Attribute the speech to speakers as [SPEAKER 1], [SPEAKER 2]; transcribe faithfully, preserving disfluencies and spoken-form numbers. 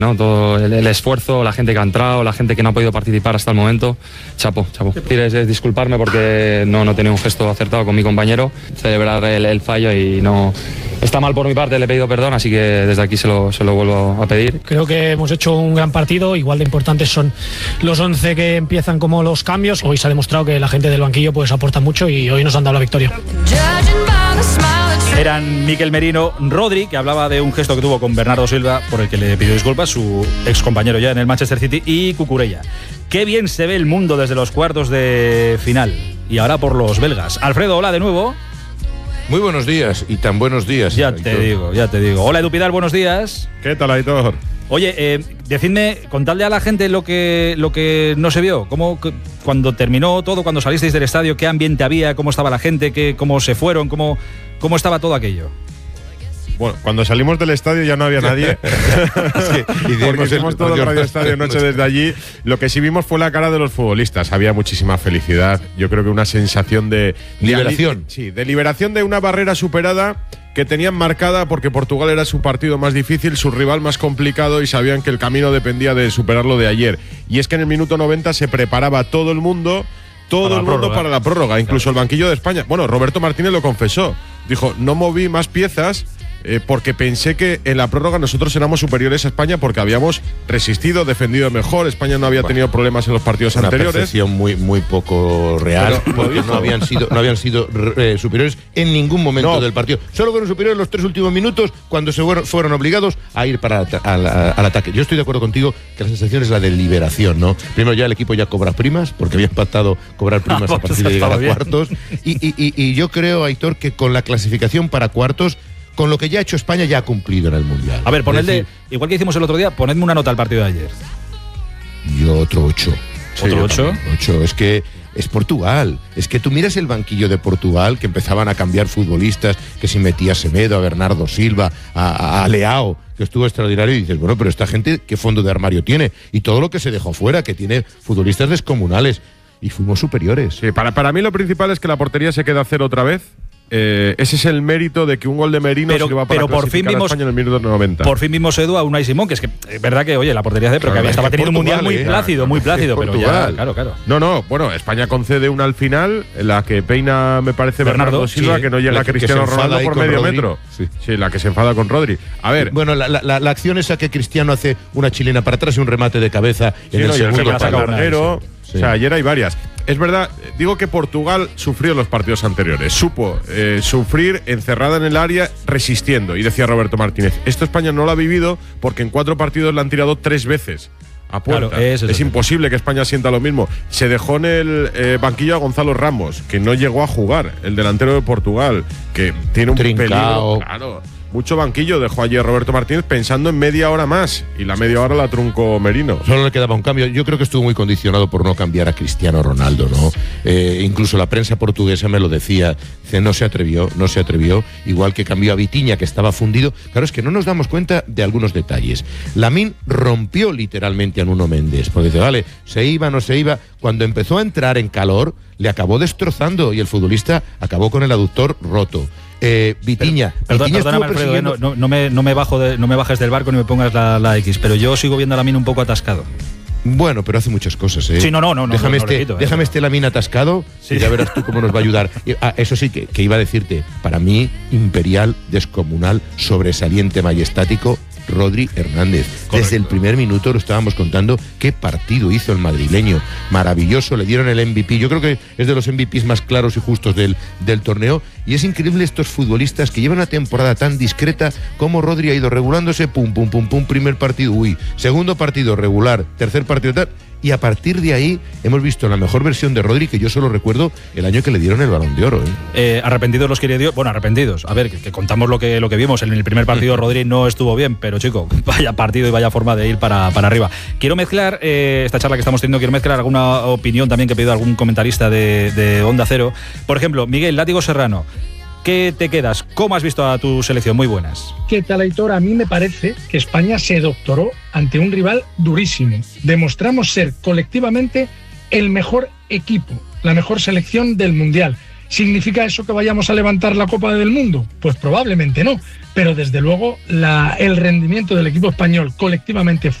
[SPEAKER 1] ¿no? Todo el, el esfuerzo, la gente que ha entrado, la gente que no ha podido participar hasta el momento. Chapo, chapo. Quieres es disculparme porque no, no tenía un gesto acertado con mi compañero, celebrar el, el fallo y no... Está mal por mi parte, le he pedido perdón, así que desde aquí se lo, se lo vuelvo a pedir.
[SPEAKER 2] Creo que hemos hecho un gran partido, igual de importantes son los once que empiezan como los cambios. Hoy se ha demostrado que la gente del banquillo pues aporta mucho y hoy nos han dado la victoria.
[SPEAKER 3] Eran Mikel Merino, Rodri, que hablaba de un gesto que tuvo con Bernardo Silva, por el que le pidió disculpas, su ex compañero ya en el Manchester City, y Cucurella. Qué bien se ve el mundo desde los cuartos de final. Y ahora por los belgas. Alfredo, hola de nuevo.
[SPEAKER 4] Muy buenos días, y tan buenos días.
[SPEAKER 3] Ya te digo, ya te digo. Hola Edu Pidal, buenos días.
[SPEAKER 5] ¿Qué tal, Aitor?
[SPEAKER 3] Oye, eh, decidme, contadle a la gente lo que, lo que no se vio. ¿Cómo, que, cuando terminó todo, cuando salisteis del estadio, qué ambiente había, cómo estaba la gente, qué, cómo se fueron, cómo, cómo estaba todo aquello?
[SPEAKER 5] Bueno, cuando salimos del estadio ya no había nadie. Sí, porque hicimos todo el Radio Estadio Noche desde allí. Lo que sí vimos fue la cara de los futbolistas. Había muchísima felicidad. Yo creo que una sensación de...
[SPEAKER 4] liberación.
[SPEAKER 5] De, sí, de liberación de una barrera superada que tenían marcada porque Portugal era su partido más difícil, su rival más complicado y sabían que el camino dependía de superarlo de ayer. Y es que en el minuto noventa se preparaba todo el mundo... Todo el mundo para la prórroga, incluso el banquillo de España. Bueno, Roberto Martínez lo confesó. Dijo, no moví más piezas eh, porque pensé que en la prórroga nosotros éramos superiores a España porque habíamos resistido, defendido mejor. España no había bueno, tenido problemas en los partidos
[SPEAKER 4] una
[SPEAKER 5] anteriores.
[SPEAKER 4] Una percepción muy, muy poco real, pero, porque no habían sido, no habían sido eh, superiores en ningún momento no. del partido. Solo fueron superiores en los tres últimos minutos cuando se fueron, fueron obligados a ir para al, al ataque. Yo estoy de acuerdo contigo que la sensación es la de liberación, ¿no? Primero ya el equipo ya cobra primas, porque había pactado cobrar primas ah, a partir de llegar a cuartos. Y, y, y, y yo creo, Aitor, que con la clasificación para cuartos, con lo que ya ha hecho España, ya ha cumplido en el Mundial.
[SPEAKER 3] A ver, ponedle, decir, igual que hicimos el otro día, ponedme una nota al partido de ayer.
[SPEAKER 4] Yo otro ocho.
[SPEAKER 3] Sí, ¿Otro ocho?
[SPEAKER 4] Ocho, es que es Portugal. Es que tú miras el banquillo de Portugal, que empezaban a cambiar futbolistas, que si metía a Semedo, a Bernardo Silva, a, a Leao, que estuvo extraordinario, y dices, bueno, pero esta gente, ¿qué fondo de armario tiene? Y todo lo que se dejó fuera, que tiene futbolistas descomunales. Y fuimos superiores.
[SPEAKER 5] Sí, para, para mí lo principal es que la portería se queda a cero otra vez. Eh, ese es el mérito de que un gol de Merino
[SPEAKER 3] pero,
[SPEAKER 5] sirva para
[SPEAKER 3] pero por fin vimos,
[SPEAKER 5] a España en el minuto noventa.
[SPEAKER 3] Por fin vimos, Edu, a Unai Simón, que es que es verdad que, oye, la portería de pero claro, que estaba teniendo Portugal, un mundial muy eh, plácido, muy plácido, pero ya, claro, claro.
[SPEAKER 5] No, no, bueno, España concede una al final, la que peina, me parece, Bernardo, Bernardo Silva, sí, que no llega a Cristiano Ronaldo por medio Rodri. metro. Sí. sí, la que se enfada con Rodri. A ver.
[SPEAKER 4] Bueno, la, la, la acción esa que Cristiano hace una chilena para atrás y un remate de cabeza
[SPEAKER 5] sí,
[SPEAKER 4] en
[SPEAKER 5] no,
[SPEAKER 4] el segundo
[SPEAKER 5] larguero. Sí. O sea, ayer hay varias. Es verdad, digo que Portugal sufrió los partidos anteriores. Supo eh, sufrir encerrada en el área, resistiendo. Y decía Roberto Martínez, esto España no lo ha vivido porque en cuatro partidos le han tirado tres veces a puerta. Claro, es, es, es imposible que España sienta lo mismo. Se dejó en el eh, banquillo a Gonzalo Ramos, que no llegó a jugar, el delantero de Portugal, que tiene un
[SPEAKER 4] Trincao.
[SPEAKER 5] peligro. Claro. Mucho banquillo dejó ayer Roberto Martínez pensando en media hora más y la media hora la truncó Merino.
[SPEAKER 4] Solo le quedaba un cambio. Yo creo que estuvo muy condicionado por no cambiar a Cristiano Ronaldo, ¿no? Eh, incluso la prensa portuguesa me lo decía. Dice, no se atrevió, no se atrevió. Igual que cambió a Vitinha, que estaba fundido. Claro, es que no nos damos cuenta de algunos detalles. Lamine rompió literalmente a Nuno Méndez, porque dice, vale, se iba, no se iba. Cuando empezó a entrar en calor, le acabó destrozando y el futbolista acabó con el aductor roto. Eh, Vitinha,
[SPEAKER 3] pero,
[SPEAKER 4] Vitinha
[SPEAKER 3] perdóname, Alfredo, eh, no, no, no, me, no, me bajo de, no me bajes del barco ni me pongas la, la X, pero yo sigo viendo a Lamine un poco atascado.
[SPEAKER 4] Bueno, pero hace muchas cosas, ¿eh?
[SPEAKER 3] Sí, no, no, no.
[SPEAKER 4] Déjame,
[SPEAKER 3] no,
[SPEAKER 4] este,
[SPEAKER 3] no quito,
[SPEAKER 4] déjame
[SPEAKER 3] eh.
[SPEAKER 4] este Lamine atascado sí. y ya verás tú cómo nos va a ayudar. Y, ah, eso sí, que, que iba a decirte, para mí, imperial, descomunal, sobresaliente, majestático, Rodri Hernández. Correcto. Desde el primer minuto lo estábamos contando qué partido hizo el madrileño. Maravilloso, le dieron el M V P. Yo creo que es de los M V Ps más claros y justos del, del torneo. Y es increíble estos futbolistas que llevan una temporada tan discreta como Rodri ha ido regulándose, pum, pum, pum, pum, primer partido, uy, segundo partido regular, tercer partido tal. Y a partir de ahí hemos visto la mejor versión de Rodri, que yo solo recuerdo el año que le dieron el Balón de Oro. ¿eh?
[SPEAKER 3] Eh, arrepentidos los quiere Dios. Bueno, arrepentidos. A ver, que, que contamos lo que, lo que vimos. En el primer partido Rodri no estuvo bien, pero chico, vaya partido y vaya forma de ir para, para arriba. Quiero mezclar, eh, esta charla que estamos teniendo, quiero mezclar alguna opinión también que ha pedido algún comentarista de, de Onda Cero. Por ejemplo, Miguel Látigo Serrano. ¿Qué te quedas? ¿Cómo has visto a tu selección? Muy buenas.
[SPEAKER 2] ¿Qué tal, Aitor? A mí me parece que España se doctoró ante un rival durísimo. Demostramos ser colectivamente el mejor equipo, la mejor selección del Mundial.
[SPEAKER 6] ¿Significa eso que vayamos a levantar la Copa del Mundo? Pues probablemente no, pero desde luego la, el rendimiento del equipo español colectivamente